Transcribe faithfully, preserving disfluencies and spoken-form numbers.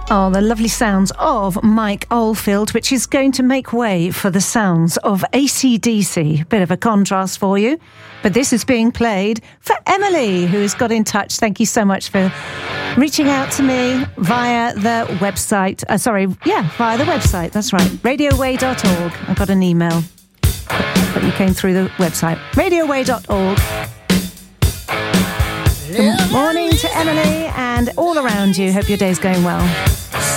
Oh, the lovely sounds of Mike Oldfield, which is going to make way for the sounds of A C D C. Bit of a contrast for you. But this is being played for Emily, who has got in touch. Thank you so much for reaching out to me via the website. Uh, sorry, yeah, via the website. That's right. radio way dot org. I got an email, but you came through the website. radio way dot org. Good morning to Emily and all around you. Hope your day's going well.